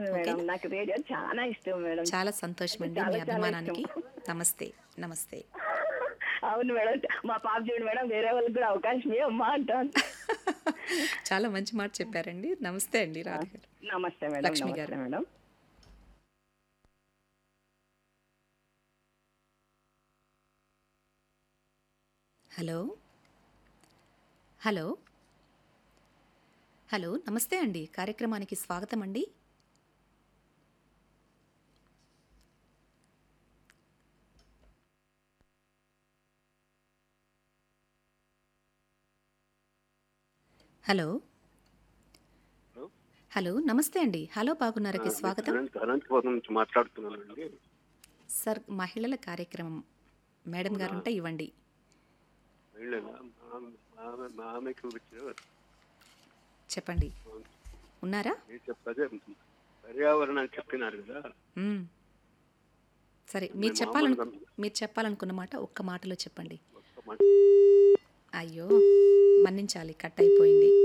అవును మేడం. ఓకేనా? నాకు రేడియో చాలా ఇష్టం మేడం. చాలా సంతోషం అంటే అండి మీ చాలా చాలా ఇష్టం. అభిమానానికి. నమస్తే. నమస్తే. అవును మేడం. మా పాప చూడు మేడం వేరే వాళ్ళకి కూడా అవకాశం ఇవ్వమ్మా అంటోంది. చాలా మంచి మాట చెప్పారండి. నమస్తే అండి ఆ! రాధ గారు. నమస్తే మేడం. లక్ష్మి నమస్తే గారు. మేడం. హలో! హలో! హలో! నమస్తే అండి. కార్యక్రమానికి స్వాగతం అండి. హలో! హలో. హలో! నమస్తే అండి. హలో బాగున్నారాకి నేను స్వాగతం. అనంతపురం నుంచి మాట్లాడుతున్నానండి. సార్ మహిళల కార్యక్రమం మేడం అవునా? గారుంటే ఇవ్వండి. వెళ్ళేనా? మా ఆమెకి వచ్చారు. చెప్పండి. ఉన్నారా? మీరు చెప్పదే పర్యావరణం చెప్పినారు కదా. హ్మ్. సరే మేము మామూలుగా మీరు చెప్పాలనుకున్న మాట ఒక్క మాటలో చెప్పండి. ఒక్క మాట అయ్యో! మన్నించాలి కట్ అయిపోయింది.